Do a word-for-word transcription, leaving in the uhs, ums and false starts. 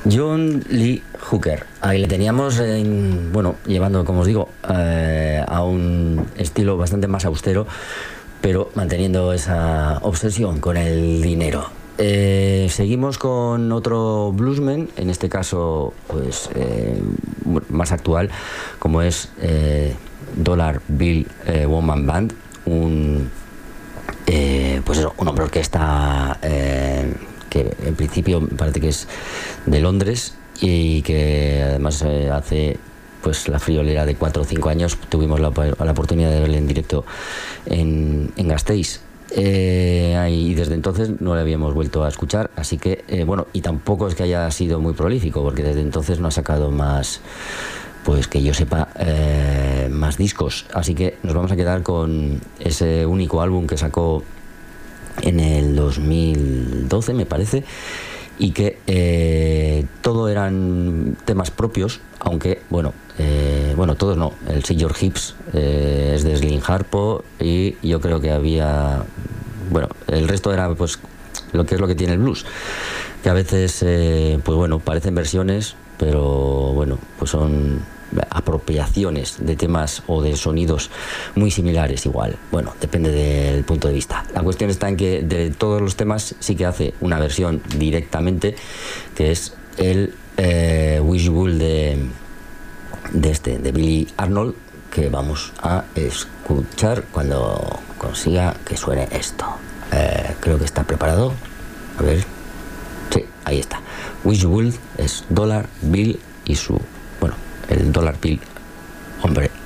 John Lee Hooker. Ahí le teníamos, en, bueno, llevando, como os digo, eh, a un estilo bastante más austero, pero manteniendo esa obsesión con el dinero. Eh, seguimos con otro bluesman, en este caso, pues, eh, más actual, como es eh, Dollar Bill eh, Woman Band, un, eh, pues eso, un hombre orquesta eh, que en principio me parece que es de Londres y que además eh, hace pues la friolera de cuatro o cinco años tuvimos la, la oportunidad de verle en directo en, en Gasteiz. Eh, y desde entonces no le habíamos vuelto a escuchar, así que eh, bueno, y tampoco es que haya sido muy prolífico, porque desde entonces no ha sacado más, pues que yo sepa, eh, más discos, así que nos vamos a quedar con ese único álbum que sacó en el dos mil doce, me parece, y que eh, todo eran temas propios, aunque bueno, eh, bueno, todos no. El See Your Hips eh, es de Slim Harpo, y yo creo que había, bueno, el resto era pues lo que es lo que tiene el blues, que a veces eh, pues bueno, parecen versiones, pero bueno, pues son apropiaciones de temas o de sonidos muy similares igual. Bueno, depende del punto de vista. La cuestión está en que de todos los temas sí que hace una versión directamente, que es el eh, Wishful de, de este, de Billy Arnold, que vamos a escuchar cuando consiga que suene esto. Eh, creo que está preparado. A ver. Sí, ahí está. Wishful es Dollar Bill y su, bueno, el Dollar Bill, hombre